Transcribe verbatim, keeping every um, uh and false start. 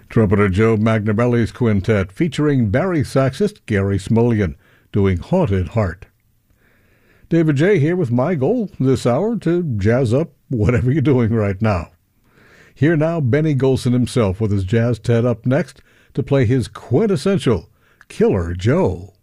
Trumpeter Joe Magnabelli's quintet featuring Barry saxist Gary Smulyan doing Haunted Heart. David J. here with my goal this hour to jazz up whatever you're doing right now. Here now, Benny Golson himself with his Jazz Tet up next to play his quintessential Killer Joe.